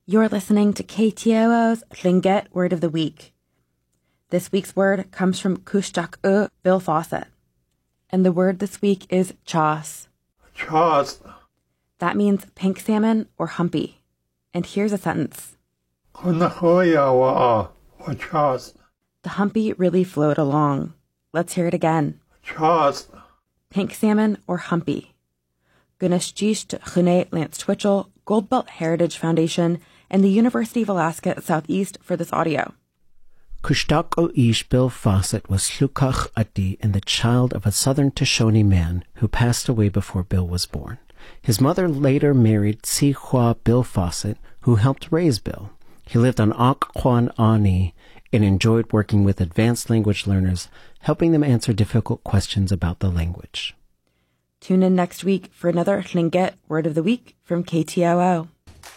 You're listening to KTOO's Tlingit Word of the Week. This week's word comes from Kushtaq Bill Fawcett. And the word this week is chas. Chas. That means pink salmon or humpy. And here's a sentence. The humpy really flowed along. Let's hear it again. Chas. Pink salmon or humpy. Gunashjish Chune Lance Twitchell, Goldbelt Heritage Foundation, and the University of Alaska Southeast for this audio. Kushtaq Ish Bill Fawcett was Slukach Ati and the child of a southern Shoshone man who passed away before Bill was born. His mother later married Sihua Bill Fawcett, who helped raise Bill. He lived on Akquan Ani and enjoyed working with advanced language learners, helping them answer difficult questions about the language. Tune in next week for another Tlingit Word of the Week from KTOO.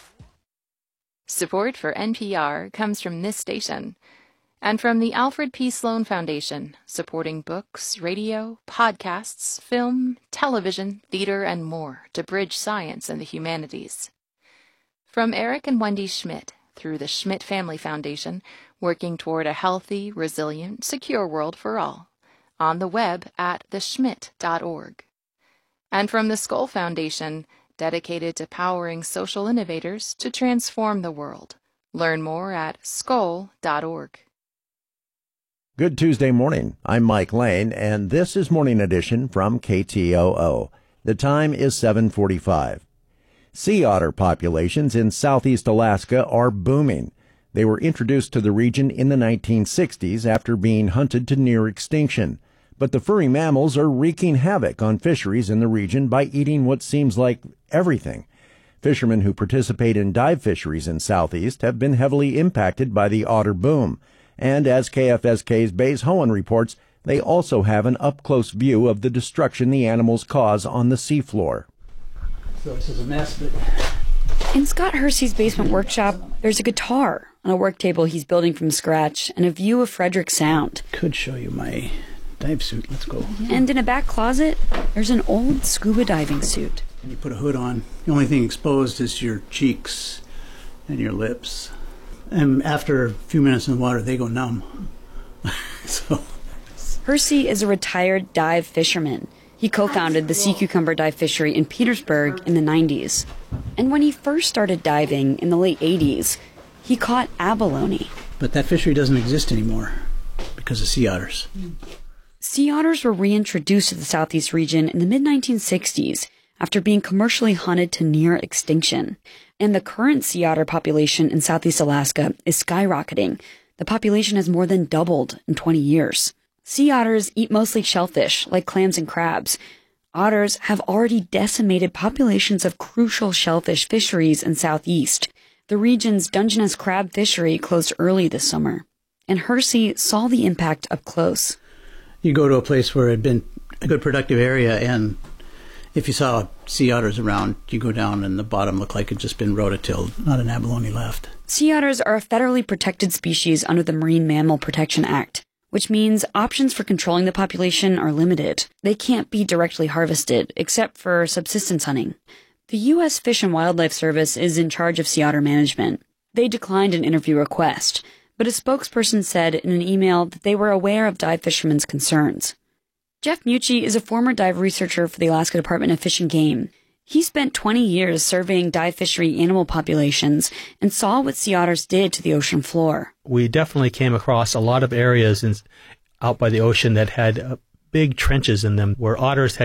Support for NPR comes from this station and from the Alfred P. Sloan Foundation, supporting books, radio, podcasts, film, television, theater, and more to bridge science and the humanities. From Eric and Wendy Schmidt through the Schmidt Family Foundation, working toward a healthy, resilient, secure world for all, on the web at theschmidt.org. And from the Skoll Foundation, dedicated to powering social innovators to transform the world. Learn more at skoll.org. Good Tuesday morning. I'm Mike Lane, and this is Morning Edition from KTOO. The time is 7:45. Sea otter populations in southeast Alaska are booming. They were introduced to the region in the 1960s after being hunted to near extinction. But the furry mammals are wreaking havoc on fisheries in the region by eating what seems like everything. Fishermen who participate in dive fisheries in Southeast have been heavily impacted by the otter boom. And as KFSK's Baze Hohen reports, they also have an up-close view of the destruction the animals cause on the seafloor. So this is a mess, but... In Scott Hersey's basement workshop, there's a guitar on a work table he's building from scratch and a view of Frederick Sound. Could show you my dive suit. Let's go. And in a back closet, there's an old scuba diving suit. And you put a hood on. The only thing exposed is your cheeks and your lips. And after a few minutes in the water, they go numb. So Hersey is a retired dive fisherman. He co-founded the sea cucumber dive fishery in Petersburg in the 90s. And when he first started diving in the late 80s, he caught abalone. But that fishery doesn't exist anymore because of sea otters. Sea otters were reintroduced to the Southeast region in the mid-1960s after being commercially hunted to near extinction. And the current sea otter population in Southeast Alaska is skyrocketing. The population has more than doubled in 20 years. Sea otters eat mostly shellfish, like clams and crabs. Otters have already decimated populations of crucial shellfish fisheries in Southeast. The region's Dungeness crab fishery closed early this summer, and Hersey saw the impact up close. You go to a place where it had been a good productive area, and if you saw sea otters around, you go down and the bottom looked like it had just been rototilled, not an abalone left. Sea otters are a federally protected species under the Marine Mammal Protection Act, which means options for controlling the population are limited. They can't be directly harvested, except for subsistence hunting. The U.S. Fish and Wildlife Service is in charge of sea otter management. They declined an interview request, but a spokesperson said in an email that they were aware of dive fishermen's concerns. Jeff Mucci is a former dive researcher for the Alaska Department of Fish and Game. He spent 20 years surveying dive fishery animal populations and saw what sea otters did to the ocean floor. We definitely came across a lot of areas out by the ocean that had big trenches in them where otters had